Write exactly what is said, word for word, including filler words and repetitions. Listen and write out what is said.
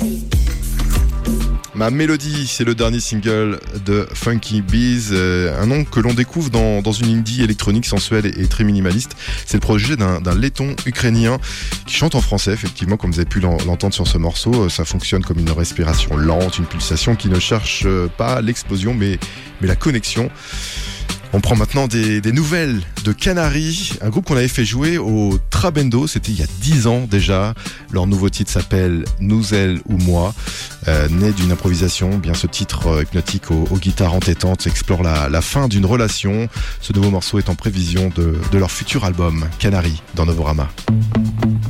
Ma Mélodie, c'est le dernier single de Funky Bees, euh, un nom que l'on découvre dans, dans une indie électronique sensuelle et, et très minimaliste. C'est le projet d'un, d'un laiton ukrainien qui chante en français, effectivement, comme vous avez pu l'entendre sur ce morceau. Ça fonctionne comme une respiration lente, une pulsation qui ne cherche pas l'explosion, mais, mais la connexion. On prend maintenant des, des nouvelles de Canary, un groupe qu'on avait fait jouer au Trabendo, c'était il y a dix ans déjà. Leur nouveau titre s'appelle Nous, elle ou moi, euh, né d'une improvisation. Bien, ce titre euh, hypnotique aux, aux guitares entêtantes explore la, la fin d'une relation. Ce nouveau morceau est en prévision de, de leur futur album Canary dans Novorama.